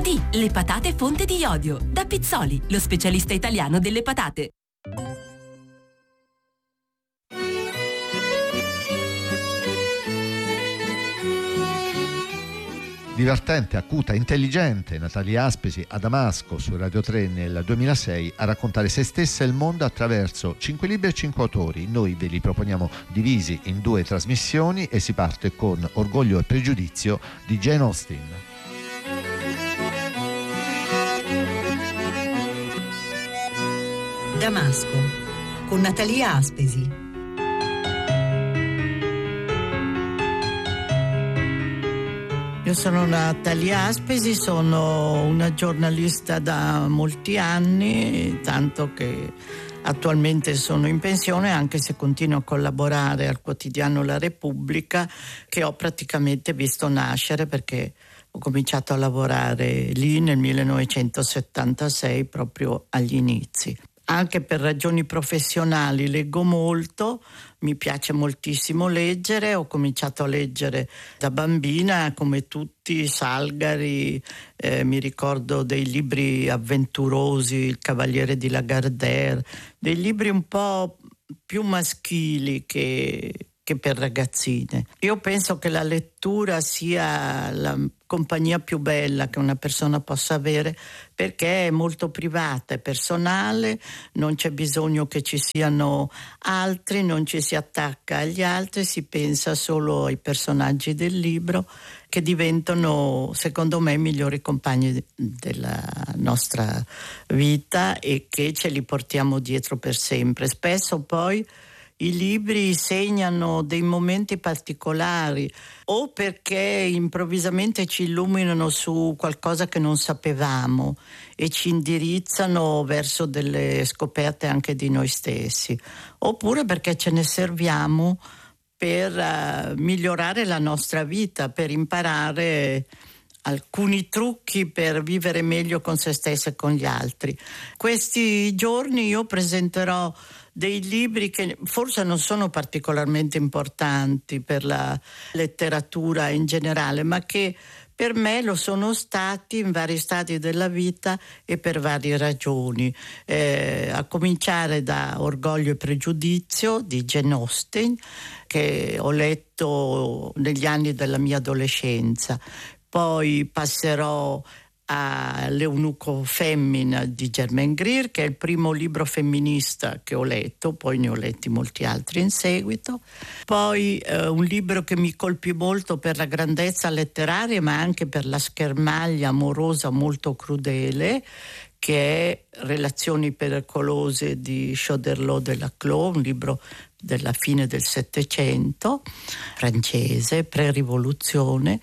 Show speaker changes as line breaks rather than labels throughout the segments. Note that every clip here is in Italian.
D, le patate fonte di iodio. Da Pizzoli, lo specialista italiano delle patate.
Divertente, acuta, intelligente, Natalia Aspesi a Damasco su Radio 3 nel 2006 a raccontare se stessa e il mondo attraverso 5 libri e 5 autori. Noi ve li proponiamo divisi in 2 trasmissioni e si parte con Orgoglio e Pregiudizio di Jane Austen.
Damasco con Natalia Aspesi. Io sono Natalia Aspesi, sono una giornalista da molti anni, tanto che attualmente sono in pensione, anche se continuo a collaborare al quotidiano La Repubblica, che ho praticamente visto nascere perché ho cominciato a lavorare lì nel 1976, proprio agli inizi. Anche per ragioni professionali leggo molto, mi piace moltissimo leggere, ho cominciato a leggere da bambina come tutti, Salgari, mi ricordo dei libri avventurosi, Il Cavaliere di Lagardère, dei libri un po' più maschili che per ragazzine. Io penso che la lettura sia la compagnia più bella che una persona possa avere, perché è molto privata, è personale, non c'è bisogno che ci siano altri, non ci si attacca agli altri, si pensa solo ai personaggi del libro, che diventano, secondo me, i migliori compagni della nostra vita e che ce li portiamo dietro per sempre. Spesso poi i libri segnano dei momenti particolari o perché improvvisamente ci illuminano su qualcosa che non sapevamo e ci indirizzano verso delle scoperte anche di noi stessi, oppure perché ce ne serviamo per migliorare la nostra vita, per imparare alcuni trucchi per vivere meglio con se stessi e con gli altri. Questi giorni io presenterò dei libri che forse non sono particolarmente importanti per la letteratura in generale, ma che per me lo sono stati in vari stadi della vita e per varie ragioni, a cominciare da Orgoglio e Pregiudizio di Jane Austen, che ho letto negli anni della mia adolescenza. Poi passerò a L'Eunuco femmina di Germaine Greer, che è il primo libro femminista che ho letto, poi ne ho letti molti altri in seguito. Poi un libro che mi colpì molto per la grandezza letteraria, ma anche per la schermaglia amorosa molto crudele, che è Relazioni pericolose di Choderlos de Laclos, un libro della fine del Settecento, francese, pre-rivoluzione.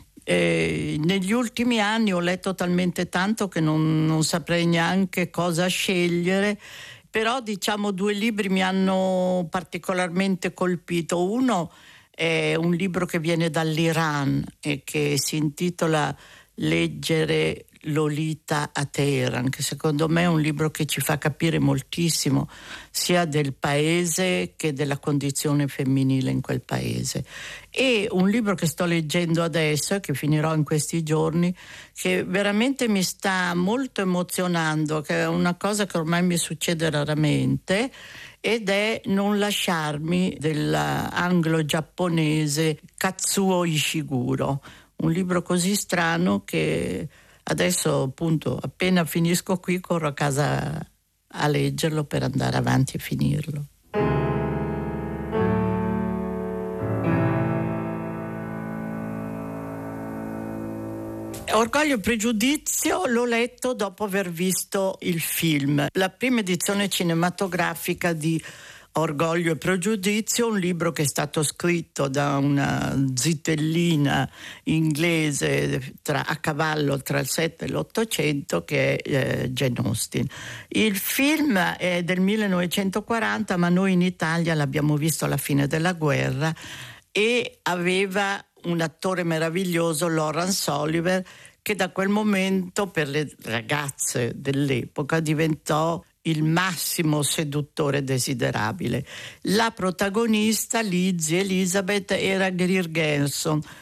Negli ultimi anni ho letto talmente tanto che non saprei neanche cosa scegliere, però diciamo 2 libri mi hanno particolarmente colpito. Uno è un libro che viene dall'Iran e che si intitola Leggere Lolita a Teheran, che secondo me è un libro che ci fa capire moltissimo sia del paese che della condizione femminile in quel paese. E un libro che sto leggendo adesso e che finirò in questi giorni, che veramente mi sta molto emozionando, che è una cosa che ormai mi succede raramente, ed è Non lasciarmi dell'anglo-giapponese Katsuo Ishiguro, un libro così strano che adesso appunto appena finisco qui corro a casa a leggerlo per andare avanti e finirlo. Orgoglio e Pregiudizio l'ho letto dopo aver visto il film. La prima edizione cinematografica di Orgoglio e Pregiudizio, un libro che è stato scritto da una zitellina inglese a cavallo tra il 7 e l'800 che è Jane Austen. Il film è del 1940, ma noi in Italia l'abbiamo visto alla fine della guerra e aveva un attore meraviglioso, Laurence Olivier, che da quel momento per le ragazze dell'epoca diventò il massimo seduttore desiderabile. La protagonista, Lizzie Elizabeth, era Greer Garson,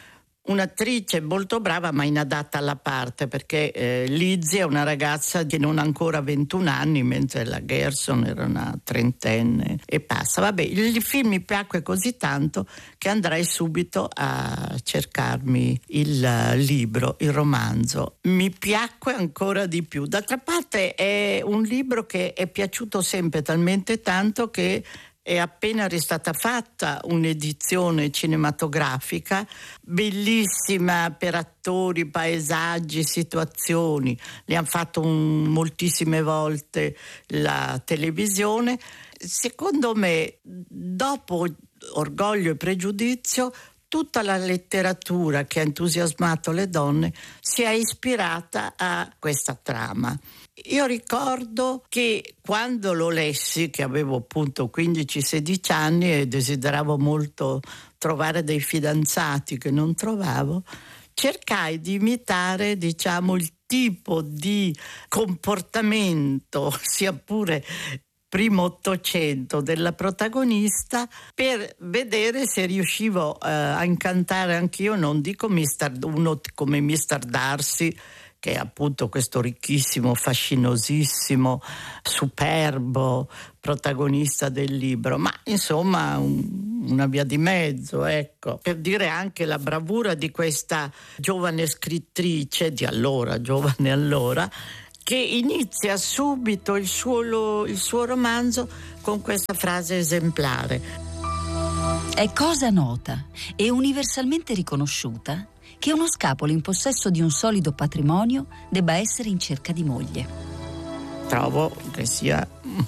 un'attrice molto brava ma inadatta alla parte, perché Lizzie è una ragazza che non ha ancora 21 anni, mentre la Gerson era una trentenne e passa. Vabbè, il film mi piacque così tanto che andrai subito a cercarmi il libro, il romanzo. Mi piacque ancora di più. D'altra parte è un libro che è piaciuto sempre talmente tanto che è appena stata fatta un'edizione cinematografica bellissima, per attori, paesaggi, situazioni. Le hanno fatto moltissime volte la televisione. Secondo me, dopo Orgoglio e Pregiudizio, tutta la letteratura che ha entusiasmato le donne si è ispirata a questa trama. Io ricordo che quando lo lessi, che avevo appunto 15-16 anni e desideravo molto trovare dei fidanzati che non trovavo, cercai di imitare, diciamo, il tipo di comportamento, sia pure primo Ottocento, della protagonista, per vedere se riuscivo a incantare anch'io, non dico uno come Mr. Darcy, che è appunto questo ricchissimo, fascinosissimo, superbo protagonista del libro, ma insomma una via di mezzo, ecco, per dire anche la bravura di questa giovane scrittrice di allora, giovane allora, che inizia subito il suo romanzo con questa frase esemplare.
È cosa nota e universalmente riconosciuta che uno scapolo in possesso di un solido patrimonio debba essere in cerca di moglie.
Trovo che sia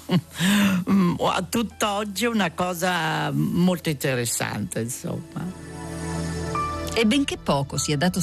a tutt'oggi una cosa molto interessante, insomma.
E benché poco sia dato